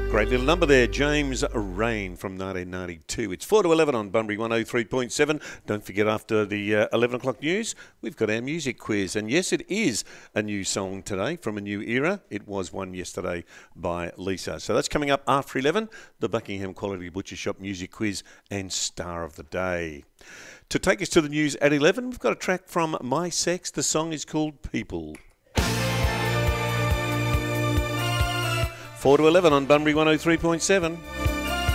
Great little number there, James Rain from 1992. It's 4 to 11 on Bunbury 103.7. Don't forget, after the 11 o'clock news, we've got our music quiz. And yes, it is a new song today from a new era. It was one yesterday by Lisa. So that's coming up after 11, the Buckingham Quality Butcher Shop music quiz and star of the day. To take us to the news at 11, we've got a track from My Sex. The song is called People. 4 to 11 on Bunbury 103.7.